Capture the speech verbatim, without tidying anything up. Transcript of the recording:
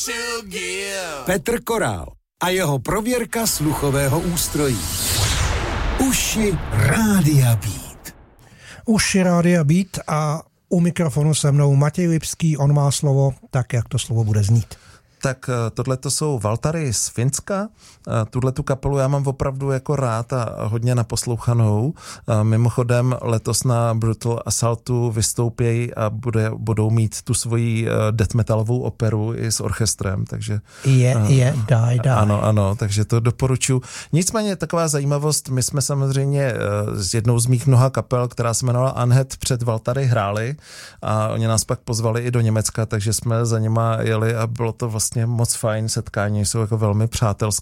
Petr Korál a jeho prověrka sluchového ústrojí. Uši Rádia Beat. Uši Rádia Beat a u mikrofonu se mnou Matěj Lipský, on má slovo, tak jak to slovo bude znít. Tak tohle to jsou Valtary z Finska. Tuhle tu kapelu já mám opravdu jako rád a hodně naposlouchanou. Mimochodem letos na Brutal Assaultu vystoupějí a bude, budou mít tu svoji death metalovou operu i s orchestrem, takže... Je, je, daj, daj. Ano, ano, takže to doporučuji. Nicméně taková zajímavost, my jsme samozřejmě s jednou z mých mnoha kapel, která se jmenovala Unhead, před Valtary hráli a oni nás pak pozvali i do Německa, takže jsme za nima jeli a bylo to vlastně moc fajn setkání, jsou jako velmi přátelské